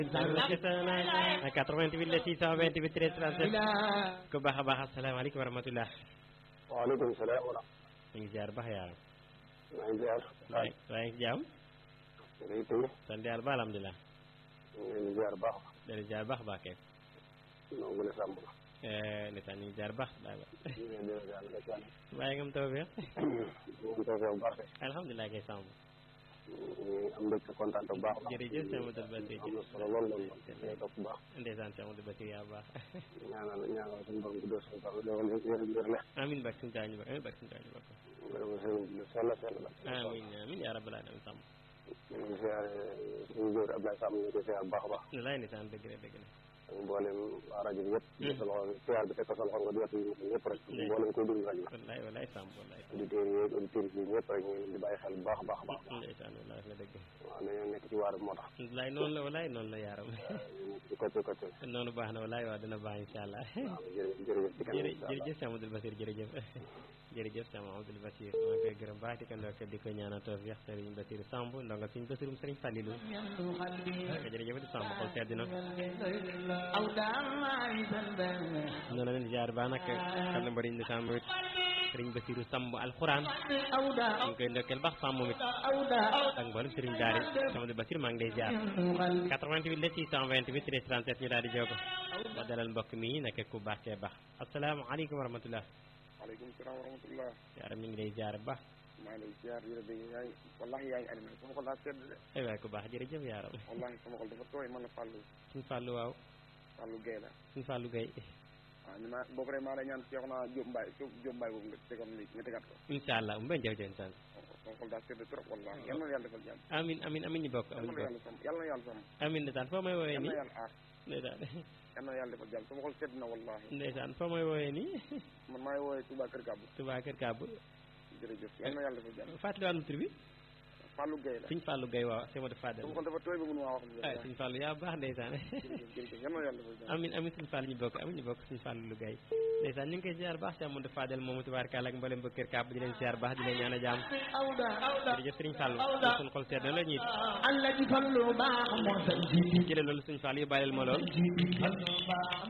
88 la 628 13 37 ko baax a baax asalaamaaleykum wa rahmatulah. waaleykum salaam wa rahmatulah. ñu ngi ziar baax yaa maa ngi ziar. waaye ngi jaam. sant yàlla ba alhamdulilah. ñu ngi ziar baax. dana ziar baax baax kay. non bu ne sàmm la. ndeysaan ñu ngi ziar baax daal. ñu ngi leen di ziar ndeysaan. waaye nga am taw bi. ñu ngi taw bu baax de. alhamdulilah kay sàmm. ñu am mbégte kontaan bu baax. jërëjëf Cheikh Amadou Bassir. am na solo lool lool lool. ñu topp bu baax. ndeysaan Cheikh Amadou Bassir yaa baax. ñaanal suñu borom bu dee suñu borom lool wér la. amiin barke suñu taañu ba amiin barke suñu taañu ba. vraiment sëriñ bi sell la. amiin amiin yaa rabbal aalamiin sàmm. ñu ngi ziar suñu góor Abdoulaye Samb ñu ngi koy ziar bu baax a baax. walaay ndeysaan dëgg la dëgg la. mboolem waa rajo bi yëpp. ziar bi teg ko sa loxo nga jot ñëpp rek. mboolem koy déglu rajo bi. walaay sàmm walaay. auditeurs yi ak auditrices yi ñëpp rek ñu ngi leen di bàyyi xel bu baax a baax a baax. ndeysaan walaay la dëgg. waaw dañoo nekk ci waar bi moo tax. walaay noonu la walaay noonu la yaaram. ci côté. noonu baax na walaay waaw dina baax incha allah. waaw jërëjëf ci kanam jërëjëf Cheikh Amadou Bassir jërëjëf. jërëjëf Cheikh Amadou Bassir maa ngi koy gërëm baax di ko ndokkee di ko ñaanal tawfiix Serigne Bassir Samb ndonga suñu Bassirum Serigne Fallilou. jërëjëf di Samb xol sedd na. noonu la leen ziar baax nag xam na mbëriñ di Samb it Serigne Bassirou Samb alxuraan. ñu ngi koy ndokkeel baax Samb moom it. ak mboolem Serigne Daari Cheikh Amadou Bassir maa ngi lay ziar. 88 la 628 13 37 ñu daal di jokkoo. ba dalal mbokk mi nekk ku baax kee baax asalaamaaleykum wa rahmatulah. waaleykum salaam wa rahmatulah. yaaram ñu ngi lay ziar bu baax. maa ngi lay ziar di la dégg yaa ngi wallaahi yaa ngi animé sama xol daa sedd de. ay waay ku baax jërëjëf yaaram. wallaahi sama xol dafa tooy man la Fallou. suñu Fallou waaw. Fallou Guèye la. suñu Fallou Guèye. waaw ñu maa boo paree maa lay ñaan Cheikh naa Diop Mbaye boobu nga tegoon léegi nga tegaat ko. incha allah mu bañ jëf incha allah. sama xol daa sedd trop wallaahi yal na yàlla defal jàmm. amiin ñu bokk amiin yal na yàlla sàmm. amiin ndeysaan foo may woowee nii yal na yàlla aar. ndeysaan. yal na yàlla defal jàmm sama xol sedd na wallaahi. ndeysaan foo may woowee nii. man maa ngi woowee Touba Kër Kàbbu. Touba Kër Kàbbu. jërëjëf yal na yàlla defal jàmm. fàttaliwaat nu tur bi. Fallou Guèye la. suñu Fallou Guèye waaw c'est Fadel. sama xol dafa tooy ba mënu maa wax. suñu Fallou yaa baax ndeysaan. jërëjëf yal na yàlla defal jàmm. amiin suñu Fallou ñu bokk suñu Fallou Guèye. ndeysaan ñu ngi koy ziar baax Cheikh Amadou Fadel moomu tubaarkàlla ak mboolem ba Kër Kàbbu di leen ziar baax di leen ñaan a jàmm. jërëjëf Serigne Fallou suñu xol seet na la ñuy jëlee loolu suñu Fallou yu bàyyil ma lool